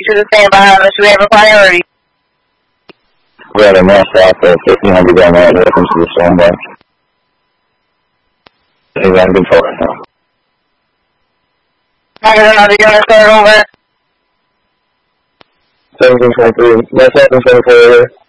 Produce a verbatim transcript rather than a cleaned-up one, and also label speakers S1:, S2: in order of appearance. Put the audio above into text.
S1: to the stand by unless you have a priority.
S2: We have a mass out there, fifteen hundred down there, welcome to the standby. He's on control right now.
S1: nine hundred units, over.
S2: seventeen twenty-three, mass out in twenty-four area.